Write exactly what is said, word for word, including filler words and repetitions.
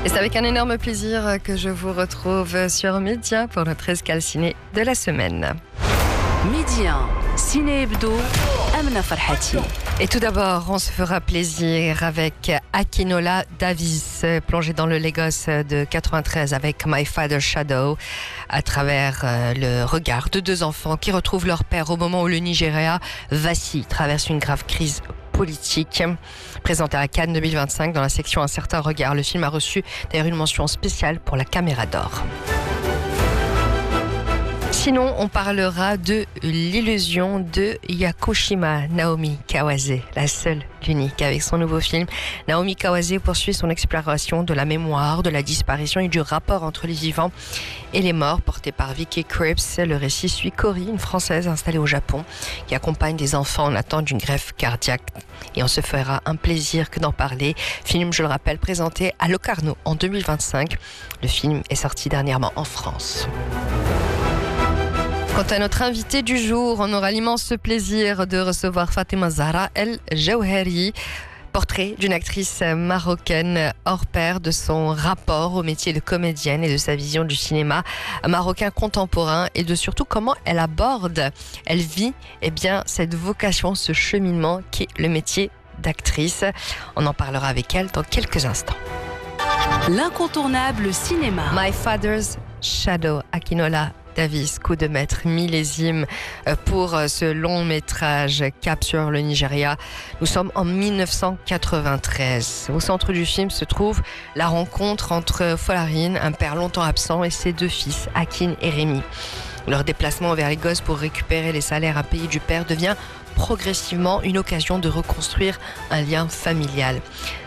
Et c'est avec un énorme plaisir que je vous retrouve sur Média pour notre escale ciné de la semaine. Média, Ciné Hebdo, Amna Farhati. Et tout d'abord, on se fera plaisir avec Akinola Davis, plongé dans le Lagos de quatre-vingt-treize avec My Father's Shadow, à travers le regard de deux enfants qui retrouvent leur père au moment où le Nigeria vacille, traverse une grave crise politique. Présenté à Cannes deux mille vingt-cinq dans la section Un certain regard, le film a reçu d'ailleurs une mention spéciale pour la Caméra d'Or. Sinon, on parlera de l'illusion de Yakushima Naomi Kawase, la seule, l'unique. Avec son nouveau film, Naomi Kawase poursuit son exploration de la mémoire, de la disparition et du rapport entre les vivants et les morts, porté par Vicky Krieps. Le récit suit Cory, une Française installée au Japon, qui accompagne des enfants en attente d'une greffe cardiaque. Et on se fera un plaisir que d'en parler. Film, je le rappelle, présenté à Locarno en deux mille vingt-cinq. Le film est sorti dernièrement en France. Quant à notre invité du jour, on aura l'immense plaisir de recevoir Fatima Zahra El Jawhari, portrait d'une actrice marocaine hors pair, de son rapport au métier de comédienne et de sa vision du cinéma marocain contemporain et de surtout comment elle aborde, elle vit eh bien, cette vocation, ce cheminement qui est le métier d'actrice. On en parlera avec elle dans quelques instants. L'incontournable cinéma. My Father's Shadow, Akinola Davis, coup de maître millésime pour ce long métrage Cap sur le Nigeria. Nous sommes en mille neuf cent quatre-vingt-treize. Au centre du film se trouve la rencontre entre Folarine, un père longtemps absent, et ses deux fils, Akin et Rémi. Leur déplacement vers Lagos pour récupérer les salaires à payer du père devient progressivement une occasion de reconstruire un lien familial.